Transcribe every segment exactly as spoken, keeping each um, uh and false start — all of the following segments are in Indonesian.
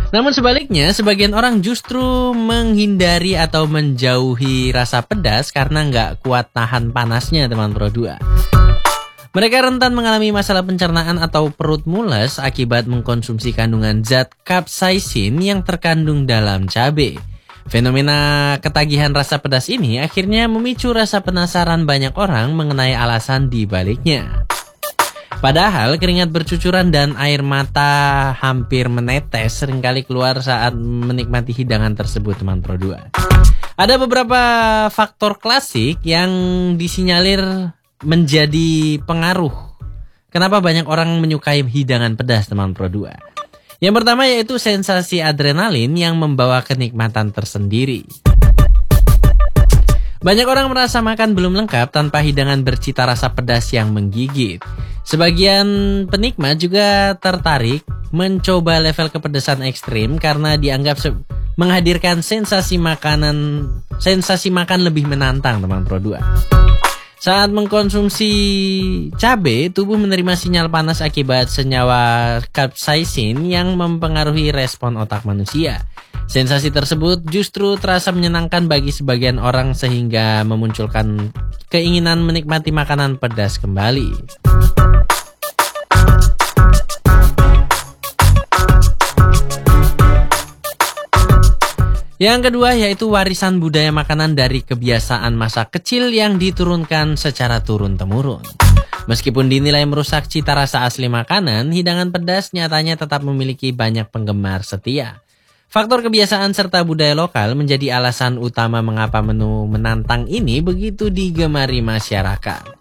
Namun sebaliknya, sebagian orang justru menghindari atau menjauhi rasa pedas karena nggak kuat tahan panasnya, teman Pro dua. Mereka rentan mengalami masalah pencernaan atau perut mules akibat mengkonsumsi kandungan zat capsaicin yang terkandung dalam cabai. Fenomena ketagihan rasa pedas ini akhirnya memicu rasa penasaran banyak orang mengenai alasan di baliknya. Padahal keringat bercucuran dan air mata hampir menetes seringkali keluar saat menikmati hidangan tersebut, teman Pro dua. Ada beberapa faktor klasik yang disinyalir menjadi pengaruh kenapa banyak orang menyukai hidangan pedas, teman Pro dua. Yang pertama yaitu sensasi adrenalin yang membawa kenikmatan tersendiri. Banyak orang merasa makan belum lengkap tanpa hidangan bercita rasa pedas yang menggigit. Sebagian penikmat juga tertarik mencoba level kepedasan ekstrim karena dianggap se- menghadirkan sensasi makanan sensasi makan lebih menantang, teman Pro dua. Saat mengkonsumsi cabai, tubuh menerima sinyal panas akibat senyawa capsaicin yang mempengaruhi respon otak manusia. Sensasi tersebut justru terasa menyenangkan bagi sebagian orang sehingga memunculkan keinginan menikmati makanan pedas kembali. Yang kedua yaitu warisan budaya makanan dari kebiasaan masa kecil yang diturunkan secara turun-temurun. Meskipun dinilai merusak cita rasa asli makanan, hidangan pedas nyatanya tetap memiliki banyak penggemar setia. Faktor kebiasaan serta budaya lokal menjadi alasan utama mengapa menu menantang ini begitu digemari masyarakat.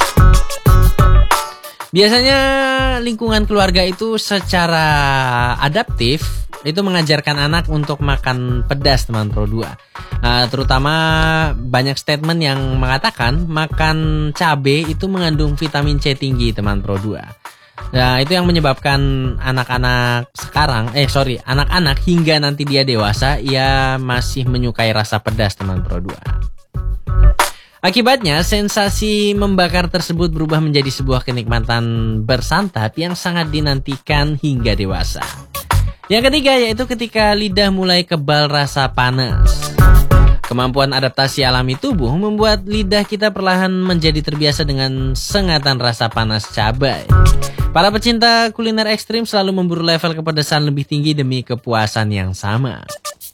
Biasanya lingkungan keluarga itu secara adaptif itu mengajarkan anak untuk makan pedas, teman Pro dua. Uh, terutama banyak statement yang mengatakan makan cabai itu mengandung vitamin C tinggi, teman Pro dua. Nah, itu yang menyebabkan anak-anak sekarang, eh sorry, anak-anak hingga nanti dia dewasa, ia masih menyukai rasa pedas, teman Pro dua. Akibatnya, sensasi membakar tersebut berubah menjadi sebuah kenikmatan bersantap yang sangat dinantikan hingga dewasa. Yang ketiga yaitu ketika lidah mulai kebal rasa panas. Kemampuan adaptasi alami tubuh membuat lidah kita perlahan menjadi terbiasa dengan sengatan rasa panas cabai. Para pecinta kuliner ekstrim selalu memburu level kepedasan lebih tinggi demi kepuasan yang sama.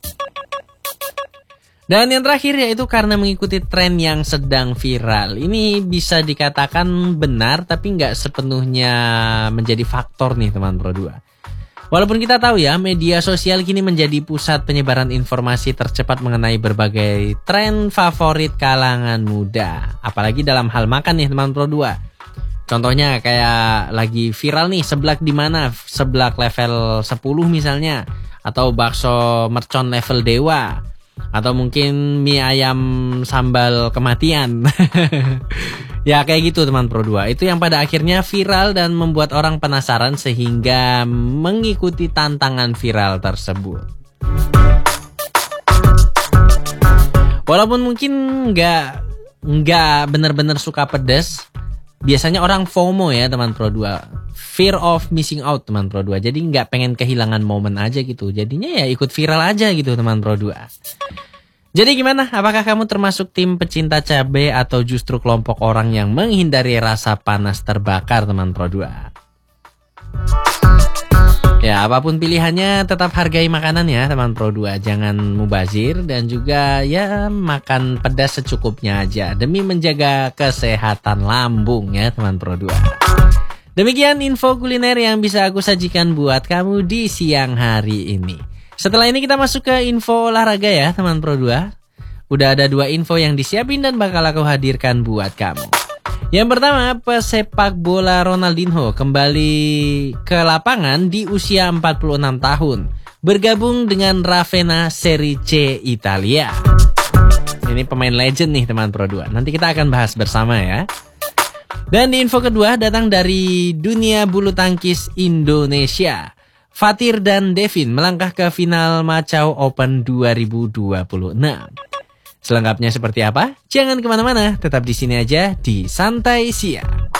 Dan yang terakhir yaitu karena mengikuti tren yang sedang viral. Ini bisa dikatakan benar tapi nggak sepenuhnya menjadi faktor nih, teman Pro dua. Walaupun kita tahu ya, media sosial kini menjadi pusat penyebaran informasi tercepat mengenai berbagai tren favorit kalangan muda. Apalagi dalam hal makan nih, teman Pro dua. Contohnya kayak lagi viral nih, seblak di mana? Seblak level sepuluh misalnya, atau bakso mercon level dewa, atau mungkin mie ayam sambal kematian. Ya kayak gitu, teman Pro dua. Itu yang pada akhirnya viral dan membuat orang penasaran sehingga mengikuti tantangan viral tersebut. Walaupun mungkin nggak nggak benar-benar suka pedas, biasanya orang FOMO ya, teman Pro dua. Fear of missing out, teman Pro dua. Jadi nggak pengen kehilangan momen aja gitu. Jadinya ya ikut viral aja gitu, teman Pro dua. Jadi gimana? Apakah kamu termasuk tim pecinta cabai atau justru kelompok orang yang menghindari rasa panas terbakar, teman Pro dua? Ya, apapun pilihannya tetap hargai makanan ya, teman Pro dua. Jangan mubazir dan juga ya makan pedas secukupnya aja demi menjaga kesehatan lambung ya, teman Pro dua. Demikian info kuliner yang bisa aku sajikan buat kamu di siang hari ini. Setelah ini kita masuk ke info olahraga ya, teman Pro dua. Udah ada dua info yang disiapin dan bakal aku hadirkan buat kamu. Yang pertama, pesepak bola Ronaldinho kembali ke lapangan di usia empat puluh enam tahun. Bergabung dengan Ravenna Serie C Italia. Ini pemain legend nih, teman Pro dua. Nanti kita akan bahas bersama ya. Dan di info kedua datang dari dunia bulu tangkis Indonesia. Fatir dan Devin melangkah ke final Macau Open dua ribu dua puluh enam. Selengkapnya seperti apa? Jangan kemana-mana, tetap di sini aja di Santai Siang.